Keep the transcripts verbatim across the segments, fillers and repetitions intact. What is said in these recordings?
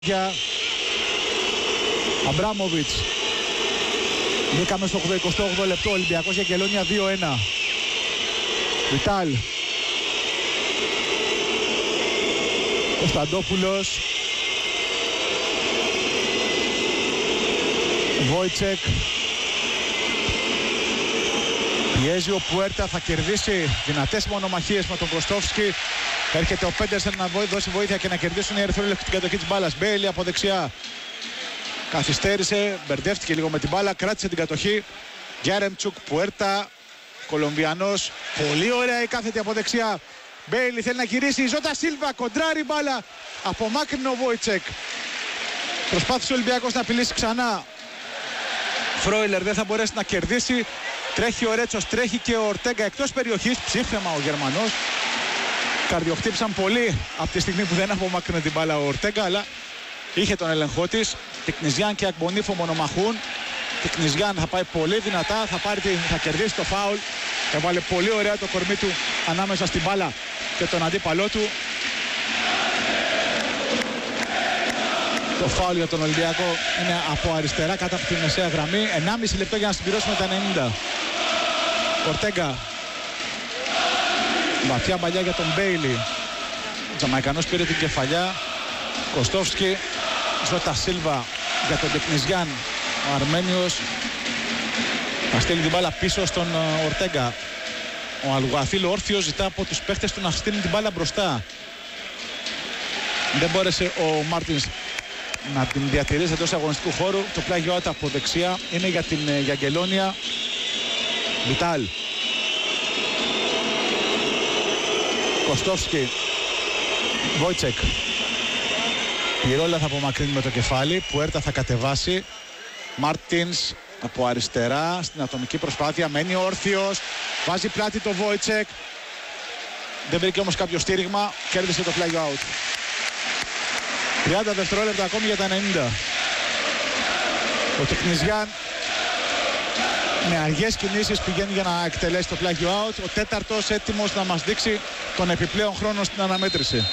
Για Αμπράμοβιτς. Μπήκαμε στο εικοστό όγδοο λεπτό. Ολυμπιακός Γιαγγελόνια δύο ένα. Βιτάλ. Κωνσταντόπουλος. Βόιτσεκ. Πιέζει ο Πουέρτα, θα κερδίσει δυνατές μονομαχίες με τον Κωστόφσκι. Έρχεται ο Πέντερσεν να δώσει βοήθεια και να κερδίσουν οι ερυθρόλεπτοι την κατοχή της μπάλας. Μπέιλι από δεξιά. Καθυστέρησε, μπερδεύτηκε λίγο με την μπάλα, κράτησε την κατοχή. Γιάρεμτσουκ, Πουέρτα, Κολομβιανός. Πολύ ωραία η κάθετη από δεξιά. Μπέιλι θέλει να γυρίσει. Ζώτα Σίλβα, κοντράρει μπάλα. Απομάκρυνε ο Βόιτσεκ. Προσπάθησε ο Ολυμπιακός να απειλήσει ξανά. Φρόιλερ δεν θα μπορέσει να κερδίσει. Τρέχει ο Ρέτσος, τρέχει και ο Ορτέγκα εκτός περιοχής. Ψήφεμα ο Γερμανός. Καρδιοχτύπησαν πολύ από τη στιγμή που δεν απομάκρυνε την μπάλα ο Ορτέγκα, αλλά είχε τον έλεγχό της. Τικνιζιάν και Ακμπονίφο μονομαχούν. Τικνιζιάν θα πάει πολύ δυνατά, θα, πάρει, θα κερδίσει το φάουλ. Έβαλε πολύ ωραία το κορμί του ανάμεσα στην μπάλα και τον αντίπαλό του. Το φάουλ για τον Ολυμπιακό είναι από αριστερά κάτω από τη μεσαία γραμμή. ενάμιση λεπτό για να συμπληρώσουμε τα ενενήντα. Ορτέγκα. Βαθιά παλιά για τον Μπέιλι. Ο Τζαμαϊκανός πήρε την κεφαλιά. Κωστόφσκι. Ζώτα Σίλβα για τον Τεκνιζιάν. Ο Αρμένιος θα στείλει την μπάλα πίσω στον Ορτέγκα. Ο Αλγουαθίλ όρθιος ζητά από τους παίχτες του να στείλει την μπάλα μπροστά. Δεν μπόρεσε ο Μάρτινς να την διατηρήσει εντός αγωνιστικού χώρου. Το πλάγιο out από δεξιά είναι για την Γιαγγελόνια. Βιτάλ. Κωστόφσκι. Βόιτσεκ. Πυρόλα θα απομακρύνει με το κεφάλι. Πουέρτα θα κατεβάσει. Μάρτινς από αριστερά στην ατομική προσπάθεια. Μένει όρθιος. Βάζει πλάτη το Βόιτσεκ. Δεν βρήκε όμως κάποιο στήριγμα. Κέρδισε το flag out. τριάντα δευτερόλεπτα ακόμη για τα ενενήντα. Ο Τεκνιζιάν με αργές κινήσεις πηγαίνει για να εκτελέσει το flag out. Ο τέταρτος έτοιμος να μας δείξει τον επιπλέον χρόνο στην αναμέτρηση.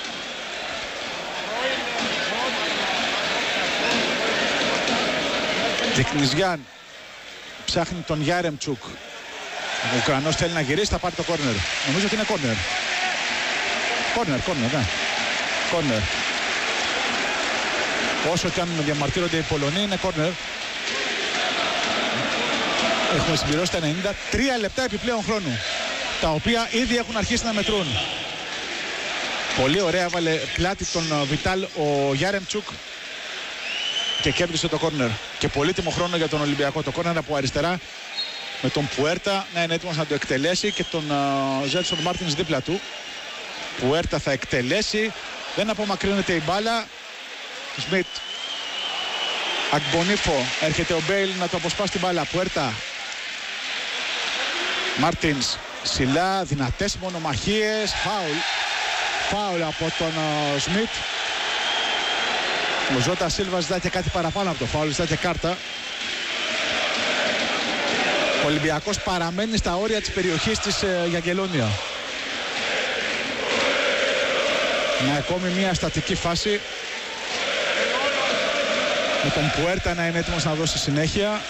Τεκνιζιάν ψάχνει τον Γιάρεμτσουκ. Ο Ουκρανός θέλει να γυρίσει, θα πάρει το κόρνερ. Νομίζω ότι είναι κόρνερ. Κόρνερ, κόρνερ, ναι. Κόρνερ. Όσο και αν διαμαρτύρονται οι Πολωνοί, είναι κόρνερ. Έχουμε συμπληρώσει τα ενενήντα. Τρία λεπτά επιπλέον χρόνου, τα οποία ήδη έχουν αρχίσει να μετρούν. Πολύ ωραία έβαλε πλάτη τον Βιτάλ ο Γιάρεμτσουκ και κέρδισε το κόρνερ. Και πολύτιμο χρόνο για τον Ολυμπιακό. Το κόρνερ από αριστερά με τον Πουέρτα να είναι έτοιμος να το εκτελέσει και τον Ζέλσον uh, Μάρτινς δίπλα του. Πουέρτα θα εκτελέσει. Δεν απομακρύνεται η μπάλα. Σμιτ. Ακμπονίφο. Έρχεται ο Μπέιλ να το αποσπάσει την μπάλα. Πουέρτα. Μάρτινς. Σιλά. Δυνατές μονομαχίες. Φάουλ. Φάουλ από τον uh, Σμιτ. Ο Ζώτα Σίλβα ζητά και κάτι παραπάνω από το φάουλ. Ζητά και κάρτα. Ο Ολυμπιακός παραμένει στα όρια της περιοχής της uh, Γιαγγελόνια. Με ακόμη μια στατική φάση. Με τον Πουέρτα να είναι έτοιμος να δώσει συνέχεια.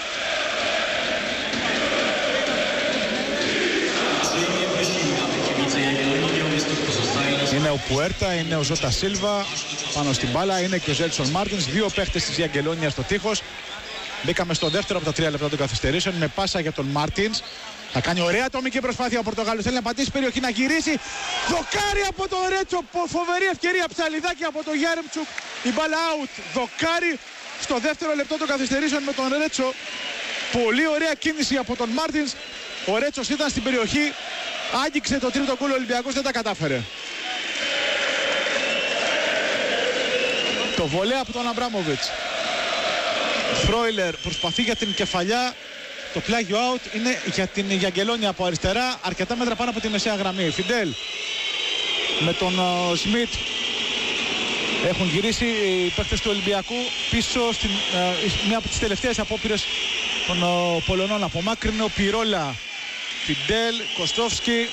Είναι ο Πουέρτα, είναι ο Ζώτα Σίλβα πάνω στην μπάλα, είναι και ο Ζέλσον Μάρτινς. Δύο παίχτες της Γιαγγελόνιας στο τείχος. Μπήκαμε στο δεύτερο από τα τρία λεπτά των καθυστερήσεων με πάσα για τον Μάρτινς. Θα κάνει ωραία ατομική προσπάθεια ο Πορτογάλος. Θέλει να πατήσει περιοχή, να γυρίσει. Δοκάρι από τον Ρέτσο. Φοβερή ευκαιρία. Ψαλιδάκι από τον Γιάρεμτσουκ. Η μπάλα out. Δοκάρι στο δεύτερο λεπτό των καθυστερήσεων με τον Ρέτσο. Πολύ ωραία κίνηση από τον Μάρτινς. Ο Ρέτσος ήταν στην περιοχή. Άγγιξε το τρίτο γκολ. Ο Ολυμπιακός δεν τα κατάφερε. Το βολέ από τον Αμπράμοβιτς. Φρόιλερ προσπαθεί για την κεφαλιά. Το πλάγιο out είναι για την Γιαγγελόνια από αριστερά. Αρκετά μέτρα πάνω από τη μεσαία γραμμή. Φιντέλ με τον uh, Σμιτ. Έχουν γυρίσει οι παίκτες του Ολυμπιακού πίσω στην uh, μια από τις τελευταίες απόπειρες των uh, Πολωνών. Απομάκρυνε ο Πυρόλα. Φιντέλ, Κωστόφσκι.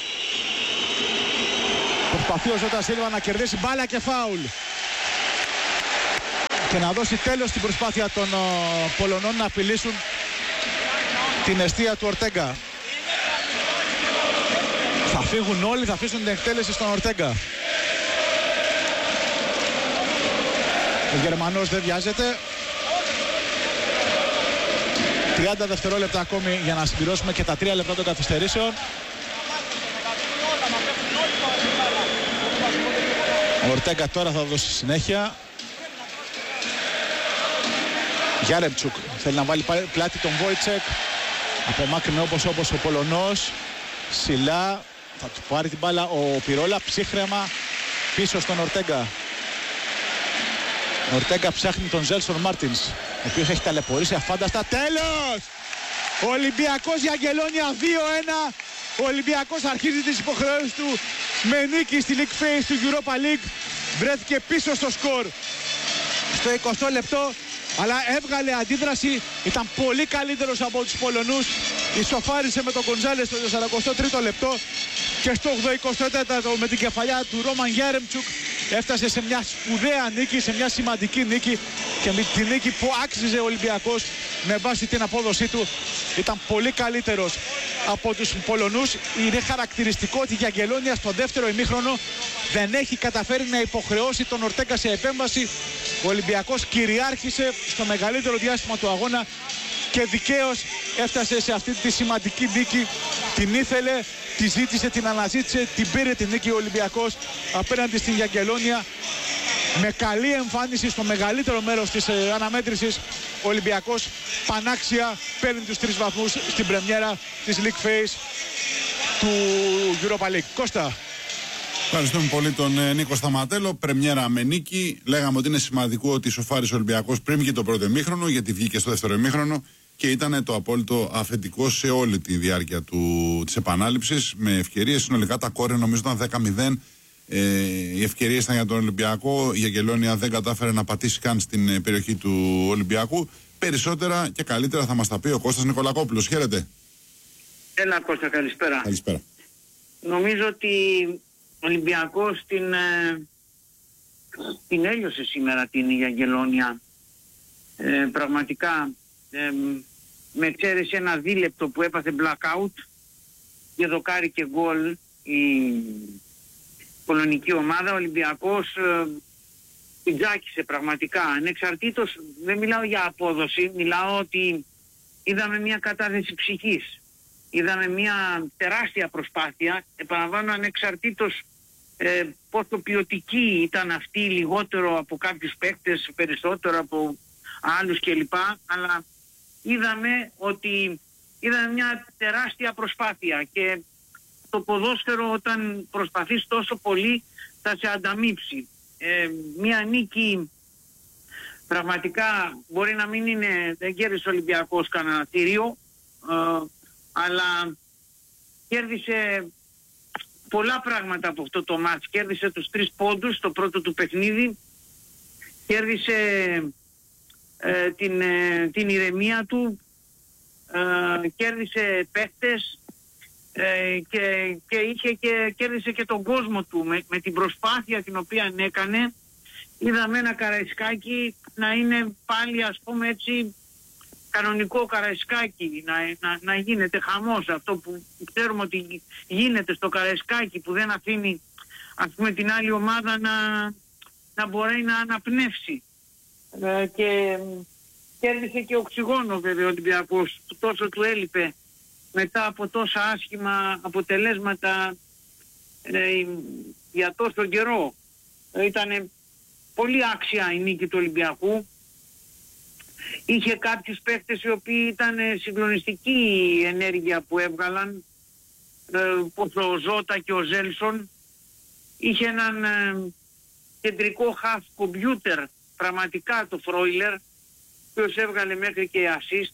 Προσπαθεί ο Ζώτα Σίλβα να κερδίσει μπάλα και φάουλ. και να δώσει τέλος στην προσπάθεια των uh, Πολωνών να απειλήσουν την εστία του Ορτέγκα. Θα φύγουν όλοι, θα αφήσουν την εκτέλεση στον Ορτέγκα. Ο Γερμανός δεν βιάζεται. τριάντα δευτερόλεπτα ακόμη για να συμπληρώσουμε και τα τρία λεπτά των καθυστερήσεων. Ο Ορτέγκα τώρα θα δώσει συνέχεια. Γιάρεμτσουκ θέλει να βάλει πλάτη τον Βόιτσεκ. Απομάκρυνε όπως όπως ο Πολωνός. Σιλά θα του πάρει την μπάλα ο Πυρόλα, ψύχρεμα πίσω στον Ορτέγκα. Ο Ορτέγκα ψάχνει τον Ζέλσον Μάρτινς, ο οποίος έχει ταλαιπωρήσει αφάνταστα. Τέλος! Ο Ολυμπιακός για Αγγελόνια δύο ένα. Ο Ολυμπιακός αρχίζει τις υποχρεώσεις του με νίκη στη League Phase του Europa League. Βρέθηκε πίσω στο σκορ στο εικοστό λεπτό, αλλά έβγαλε αντίδραση. Ήταν πολύ καλύτερος από τους Πολωνούς. Ισοφάρισε με τον Γκοντζάλες στο σαρανταοκτώ τρίτο λεπτό και στο ογδοηκοστό τέταρτο με την κεφαλιά του Ρόμαν Γιάρεμτσουκ έφτασε σε μια σπουδαία νίκη, σε μια σημαντική νίκη, και με τη νίκη που άξιζε ο Ολυμπιακός με βάση την απόδοσή του. Ήταν πολύ καλύτερος από τους Πολωνούς. Είναι χαρακτηριστικό ότι η Αγγελόνια στο δεύτερο ημίχρονο δεν έχει καταφέρει να υποχρεώσει τον Ορτέγκα σε επέμβαση. Ο Ολυμπιακός κυριάρχησε στο μεγαλύτερο διάστημα του αγώνα και δικαίως έφτασε σε αυτή τη σημαντική νίκη. Την ήθελε, τη ζήτησε, την αναζήτησε, την πήρε την νίκη ο Ολυμπιακός απέναντι στην Αγγελόνια. Με καλή εμφάνιση στο μεγαλύτερο μέρος της ε, αναμέτρησης, ο Ολυμπιακός πανάξια παίρνει τους τρεις βαθμούς στην πρεμιέρα της League Phase του Europa League. Κώστα. Ευχαριστούμε πολύ τον ε, Νίκο Σταματέλο. Πρεμιέρα με νίκη. Λέγαμε ότι είναι σημαντικό ότι σοφάρισε ο Ολυμπιακός πριν βγει το πρώτο ημίχρονο, γιατί βγήκε στο δεύτερο ημίχρονο και ήταν το απόλυτο αφεντικό σε όλη τη διάρκεια του, της επανάληψης. Με ευκαιρίες συνολικά τα κόρη νομίζω ήταν δέκα μηδέν. Ε, οι ευκαιρίες ήταν για τον Ολυμπιακό. Η Αγγελόνια δεν κατάφερε να πατήσει καν στην ε, περιοχή του Ολυμπιακού. Περισσότερα και καλύτερα θα μας τα πει ο Κώστας Νικολακόπουλος. Χαίρετε. Έλα Κώστα, καλησπέρα. Καλησπέρα. Νομίζω ότι ο Ολυμπιακός την, ε, την έλειωσε σήμερα την Αγγελόνια. Ε, πραγματικά ε, με εξαίρεση ένα δίλεπτο που έπαθε blackout και δοκάρει και γκολ η πολωνική ομάδα, ο Ολυμπιακός ε, την τζάκισε πραγματικά. Ανεξαρτήτως, δεν μιλάω για απόδοση, μιλάω ότι είδαμε μια κατάθεση ψυχής. Είδαμε μια τεράστια προσπάθεια, επαναλαμβάνω, ανεξαρτήτως ε, πόσο ποιοτική ήταν αυτή, λιγότερο από κάποιους παίκτες, περισσότερο από άλλους κλπ. Αλλά είδαμε ότι είδαμε μια τεράστια προσπάθεια και το ποδόσφαιρο όταν προσπαθείς τόσο πολύ θα σε ανταμείψει. Ε, μια νίκη πραγματικά μπορεί να μην είναι, δεν κέρδισε ο Ολυμπιακός κανένα θηρίο, ε, αλλά κέρδισε πολλά πράγματα από αυτό το μάτς. Κέρδισε τους τρεις πόντους στο πρώτο του παιχνίδι, κέρδισε ε, την, ε, την ηρεμία του, ε, κέρδισε παίχτες ε, και, και, είχε και κέρδισε και τον κόσμο του με, με την προσπάθεια την οποία έκανε. Είδαμε ένα Καραϊσκάκι να είναι πάλι, ας πούμε έτσι, κανονικό Καραϊσκάκι, να, να, να γίνεται χαμός, αυτό που ξέρουμε ότι γίνεται στο Καραϊσκάκι, που δεν αφήνει, ας πούμε, την άλλη ομάδα να, να μπορεί να αναπνεύσει. Ε, και κέρδισε και οξυγόνο βέβαια ο Ολυμπιακός, τόσο του έλειπε μετά από τόσα άσχημα αποτελέσματα ε, για τόσο καιρό. Ε, ήταν πολύ άξια η νίκη του Ολυμπιακού. Είχε κάποιους παίκτες οι οποίοι ήταν συγκλονιστική η ενέργεια που έβγαλαν, ε, όπως ο Ζώτα και ο Ζέλσον. Είχε έναν ε, κεντρικό half computer, πραγματικά το Φρόιλερ, ο οποίος έβγαλε μέχρι και assist.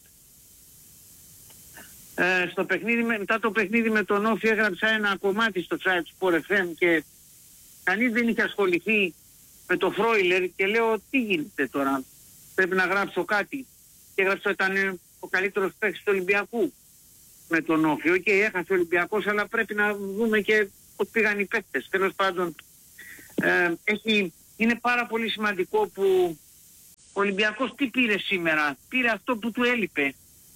Ε, στο παιχνίδι, μετά το παιχνίδι με τον Όφη έγραψα ένα κομμάτι στο site Sport εφ εμ και κανείς δεν είχε ασχοληθεί με το Φρόιλερ και λέω τι γίνεται τώρα, πρέπει να γράψω κάτι. Και έγραψα ήταν ο καλύτερος παίκτης του Ολυμπιακού με τον Όφη. Οκ, okay, έχασε ο Ολυμπιακός, αλλά πρέπει να δούμε και πώς πήγαν οι παίκτες. Τέλος πάντων, ε, έχει, είναι πάρα πολύ σημαντικό που Ο Ολυμπιακός τι πήρε σήμερα? Πήρε αυτό που του έλειπε.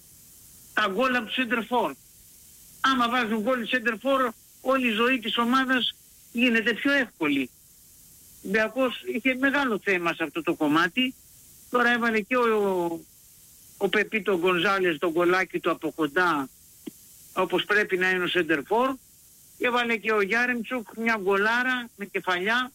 Τα γκολ από του σέντερφορ. Άμα βάζουν γκολ σέντερφορ, όλη η ζωή της ομάδας γίνεται πιο εύκολη. Ο Ολυμπιακός είχε μεγάλο θέμα σε αυτό το κομμάτι. Τώρα έβαλε και ο, ο Πεπίτο Γκονζάλες το γκολάκι του από κοντά, όπως πρέπει να είναι ο σέντερφορ. Και έβαλε και ο Γιάρεμτσουκ μια γκολάρα με κεφαλιά,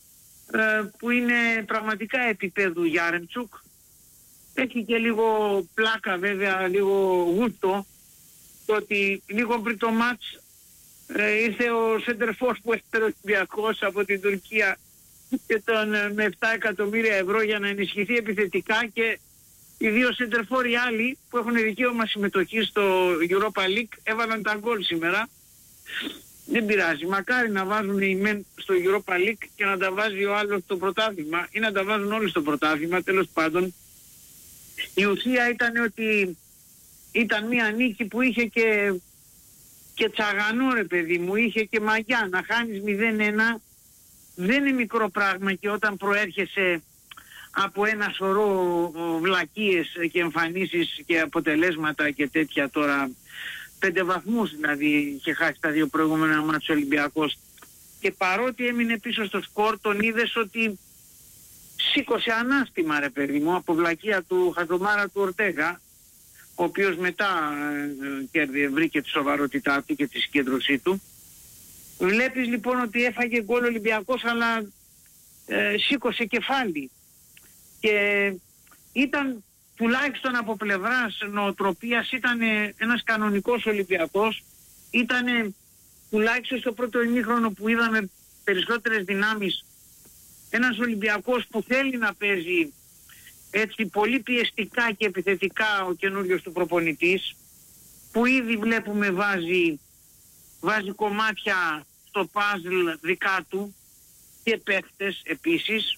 ε, που είναι πραγματικά επίπεδου Γιάρεμτσουκ. Έχει και λίγο πλάκα βέβαια, λίγο γούστο, το ότι λίγο πριν το μάτς ε, ήρθε ο σέντερφορ που έφερε ο Ολυμπιακός από την Τουρκία και τον, ε, με επτά εκατομμύρια ευρώ για να ενισχυθεί επιθετικά, και οι δύο σέντερφορ οι άλλοι που έχουν δικαίωμα συμμετοχή στο Europa League έβαλαν τα γκολ σήμερα. Δεν πειράζει, μακάρι να βάζουν οι μεν στο Europa League και να τα βάζει ο άλλος στο πρωτάθλημα, ή να τα βάζουν όλοι στο πρωτάθλημα. Τέλος πάντων, η ουσία ήταν ότι ήταν μια νίκη που είχε και, και τσαγανό, ρε παιδί μου, είχε και μαγιά. Να χάνεις μηδέν ένα δεν είναι μικρό πράγμα, και όταν προέρχεσαι από ένα σωρό βλακίες και εμφανίσεις και αποτελέσματα και τέτοια, τώρα πέντε βαθμούς δηλαδή είχε χάσει τα δύο προηγούμενα μάτς ο Ολυμπιακός, και παρότι έμεινε πίσω στο σκορ, τον είδες ότι σήκωσε ανάστημα, ρε παιδί μου, από βλακεία του χαζομάρα του Ορτέγα, ο οποίος μετά ε, βρήκε τη σοβαρότητά του και τη συγκέντρωσή του. Βλέπεις λοιπόν ότι έφαγε γκολ Ολυμπιακός, αλλά ε, σήκωσε κεφάλι, και ήταν τουλάχιστον από πλευράς νοοτροπίας ήταν ένας κανονικός Ολυμπιακός. Ήταν τουλάχιστον στο πρώτο ημίχρονο που είδαμε περισσότερες δυνάμεις, ένας Ολυμπιακός που θέλει να παίζει έτσι πολύ πιεστικά και επιθετικά ο καινούριος του προπονητής, που ήδη βλέπουμε βάζει, βάζει κομμάτια στο παζλ δικά του και παίχτες επίσης.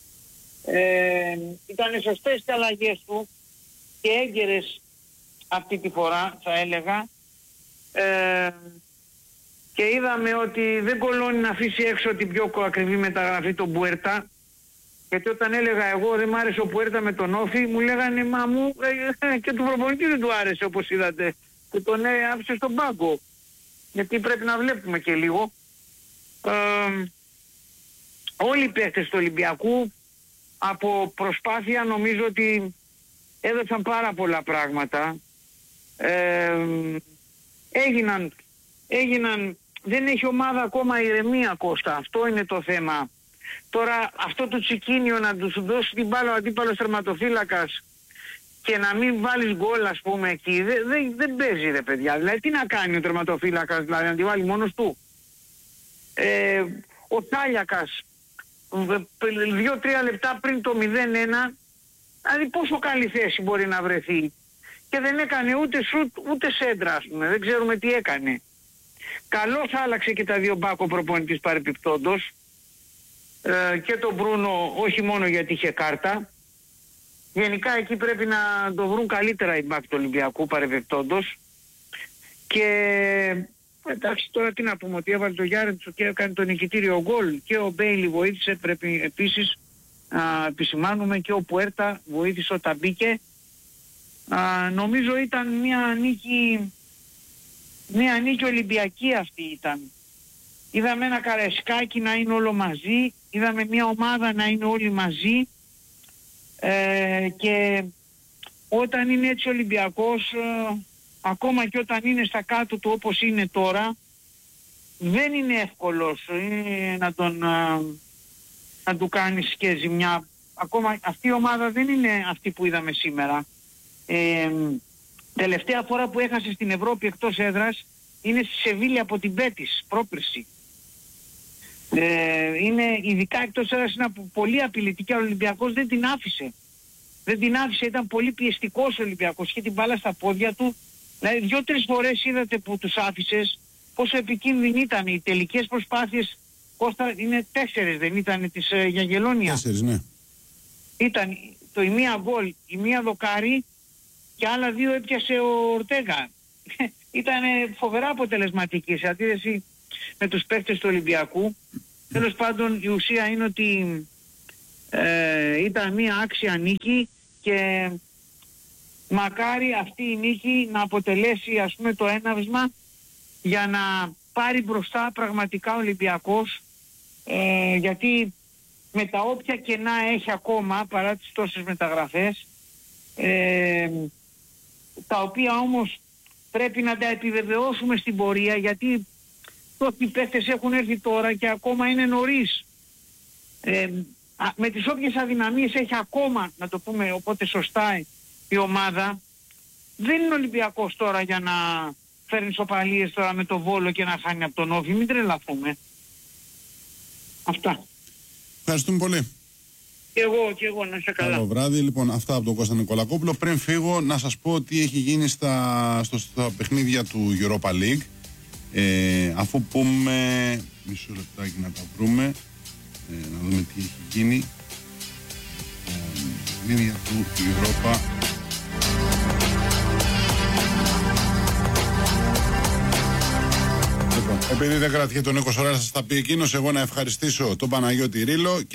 Ε, ήταν σωστές οι αλλαγές του και έγκαιρες αυτή τη φορά, θα έλεγα, ε, και είδαμε ότι δεν κολώνει να αφήσει έξω την πιο ακριβή μεταγραφή, τον Μπουέρτα, γιατί όταν έλεγα εγώ δεν μ' άρεσε ο Μπουέρτα με τον Όφη, μου λέγανε μα μου ε, και του προπονητή δεν του άρεσε, όπως είδατε, και τον ε, άφησε στον πάγκο, γιατί πρέπει να βλέπουμε και λίγο. ε, όλοι οι παίκτες του Ολυμπιακού από προσπάθεια νομίζω ότι έδωσαν πάρα πολλά πράγματα. Ε, έγιναν, έγιναν, δεν έχει ομάδα ακόμα ηρεμία, Κώστα, αυτό είναι το θέμα. Τώρα αυτό το τσικίνιο να του δώσει την μπάλα ο αντίπαλος τερματοφύλακας και να μην βάλεις γκολ, ας πούμε, εκεί, δεν, δεν, δεν παίζει, ρε παιδιά. Δηλαδή τι να κάνει ο τερματοφύλακας, δηλαδή να τη βάλει μόνος του? Ε, ο Τάλιακας δύο-τρία λεπτά πριν το μηδέν ένα, δηλαδή πόσο καλή θέση μπορεί να βρεθεί, και δεν έκανε ούτε σουτ ούτε σέντρα, ας πούμε. Δεν ξέρουμε τι έκανε. Καλό θα άλλαξε και τα δύο μπάκο προπονητής παρεπιπτόντος, ε, και τον Μπρούνο, όχι μόνο γιατί είχε κάρτα. Γενικά εκεί πρέπει να το βρουν καλύτερα οι μπάκ του Ολυμπιακού παρεπιπτόντος. Και εντάξει, τώρα τι να πούμε, ότι έβαλε το Γιάρεμτσουκ και έκανε το νικητήριο γκολ, και ο Μπέιλι βοήθησε, πρέπει επίσης να επισημάνουμε, και ο Πουέρτα βοήθησε όταν μπήκε. Α, νομίζω ήταν μια νίκη, μια νίκη Ολυμπιακή αυτή ήταν. Είδαμε ένα Καρεσκάκι να είναι όλο μαζί, είδαμε μια ομάδα να είναι όλοι μαζί, ε, και όταν είναι έτσι Ολυμπιακός, ε, ακόμα και όταν είναι στα κάτω του όπως είναι τώρα, δεν είναι εύκολος ε, να τον ε, να του κάνεις και ζημιά. Ακόμα αυτή η ομάδα δεν είναι αυτή που είδαμε σήμερα. Ε, τελευταία φορά που έχασε στην Ευρώπη εκτός έδρας είναι στη Σεβίλη από την Μπέτις πρόπερση. Ε, είναι ειδικά εκτός έδρας, είναι πολύ απειλητική. Ο Ολυμπιακός δεν την άφησε. Δεν την άφησε, ήταν πολύ πιεστικός ο Ολυμπιακός, είχε την μπάλα στα πόδια του. Δηλαδή δύο-τρεις φορές είδατε που τους άφησες πόσο επικίνδυνοι ήταν. Οι τελικές προσπάθειες, Κώστα, είναι τέσσερις, δεν ήταν της ε, Γιαγελόνια? Τέσσερις, ναι. Ήταν το η μία γκολ, η μία δοκάρι, και άλλα δύο έπιασε ο Ορτέγα. Ήταν φοβερά αποτελεσματική σε αντίθεση με τους παίκτες του Ολυμπιακού. Τέλος πάντων η ουσία είναι ότι Ε, ήταν μια άξια νίκη και μακάρι αυτή η νίκη να αποτελέσει, ας πούμε, το έναυσμα για να πάρει μπροστά πραγματικά ο Ολυμπιακός, ε, γιατί με τα όποια κενά έχει ακόμα παρά τις τόσες μεταγραφές, ε, τα οποία όμως πρέπει να τα επιβεβαιώσουμε στην πορεία, γιατί τόσοι παίχτες έχουν έρθει τώρα και ακόμα είναι νωρίς. Ε, με τις όποιες αδυναμίες έχει ακόμα, να το πούμε οπότε σωστά, η ομάδα, δεν είναι Ολυμπιακός τώρα για να φέρνει σοπαλίες τώρα με το Βόλο και να χάνει από τον Όφη. Μην τρελαθούμε. Αυτά. Ευχαριστούμε πολύ. Και εγώ, και εγώ, να είσαι καλά. Καλό βράδυ. Λοιπόν, αυτά από τον Κώστα Νικολακόπουλο. Πριν φύγω, να σας πω τι έχει γίνει στα, στο, στα παιχνίδια του Europa League. Ε, αφού πούμε... Μισό λεπτάκι να τα βρούμε. Ε, να δούμε τι έχει γίνει. Ε, παιχνίδια του Europa. Λοιπόν, επειδή δεν κρατήθηκε τον Νίκο Σοράλα, σας τα πει εκείνος, εγώ να ευχαριστήσω τον Παναγιώτη Ρήλο.